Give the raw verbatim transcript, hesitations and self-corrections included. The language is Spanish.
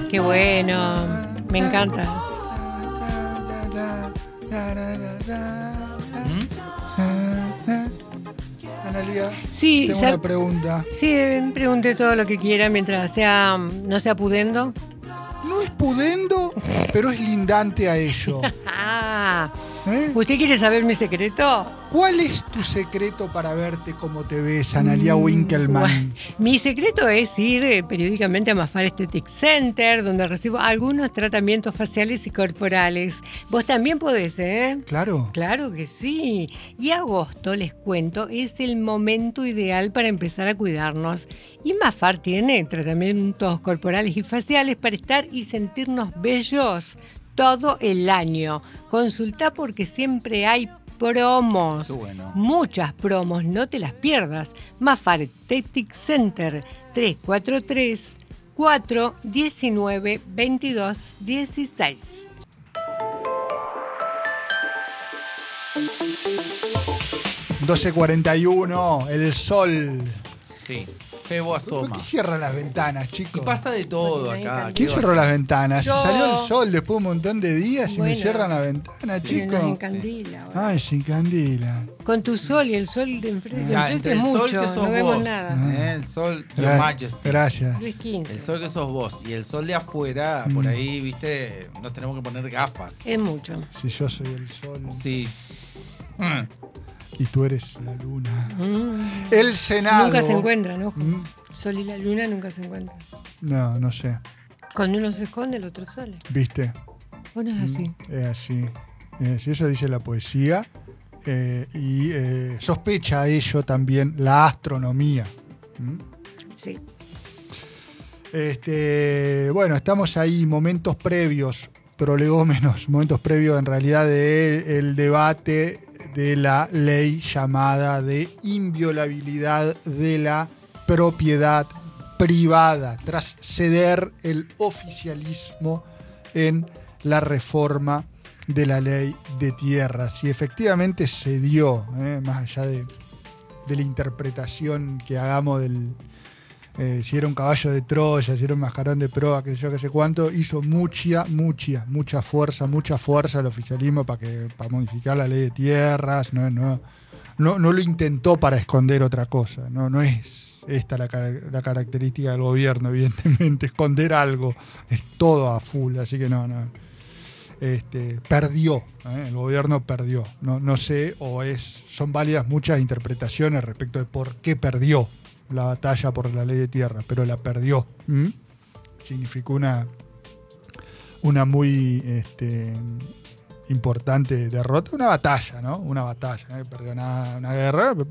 Qué bueno, me encanta. ¿Mm? Analia, Sí, tengo sab- una pregunta. Sí, pregunte todo lo que quiera mientras sea, no sea pudendo. No es pudendo, pero es lindante a ello. Ah, ¿Eh? ¿usted quiere saber mi secreto? ¿Cuál es tu secreto para verte como te ves, Analia Mm, Winkelmann? bueno, mi secreto es ir eh, periódicamente a Mafar Aesthetic Center, donde recibo algunos tratamientos faciales y corporales. Vos también podés, ¿eh? Claro. Claro que sí. Y agosto, les cuento, es el momento ideal para empezar a cuidarnos. Y Mafar tiene tratamientos corporales y faciales para estar y sentirnos bellos todo el año. Consultá porque siempre hay promos. Qué bueno. Muchas promos, no te las pierdas. Mafar Aesthetic Center, tres cuatro tres, cuatro uno nueve, dos dos uno seis. doce cuarenta y uno, el sol. Sí. Febo ¿Por asoma. qué cierran las ventanas, Y chicos? pasa de todo Bueno, acá. ahí ¿Quién ¿Qué cerró va a las ser? ventanas? Yo. Salió el sol después de un montón de días y me Bueno. cierran la ventana, Sí, chicos. nos encandila ahora. Ay, sin candila. Con tu sol y el sol de enfrente, Ya, de entre enfrente el es sol mucho, que sos no vemos vos, nada. ¿eh? El sol, your Gra- majesty. Gracias. Luis quince. El sol que sos vos y el sol de afuera, Mm. por ahí, viste, nos tenemos que poner gafas. Es mucho. Si yo soy el sol Sí. Mm. y tú eres la luna. Mm. El Senado. Nunca se encuentran, ojo. Mm, Sol y la luna nunca se encuentran. No, no sé. Cuando uno se esconde, el otro sale. ¿Viste? Bueno, es así. Es así. Es así. Eso dice la poesía. eh, y eh, sospecha ello también la astronomía. ¿Mm? Sí. Este, bueno, estamos ahí, momentos previos, prolegómenos, momentos previos en realidad del debate de la ley llamada de inviolabilidad de la propiedad privada, tras ceder el oficialismo en la reforma de la ley de tierras. Y efectivamente se dio, ¿eh? Más allá de, de la interpretación que hagamos del... Eh, si era un caballo de Troya, si era un mascarón de proa, qué sé yo, qué sé cuánto, hizo mucha, mucha, mucha fuerza, mucha fuerza el oficialismo para que para modificar la ley de tierras, no, no, no, no lo intentó para esconder otra cosa, no, no es esta la, la característica del gobierno, evidentemente, esconder algo, es todo a full, así que no, no. Este, perdió, ¿eh? El gobierno perdió, no, no sé, o es, son válidas muchas interpretaciones respecto de por qué perdió la batalla por la ley de tierra, pero la perdió. ¿Mm? Significó una, una muy este, importante derrota, una batalla, ¿no? Una batalla, ¿eh? Perdió una, una guerra,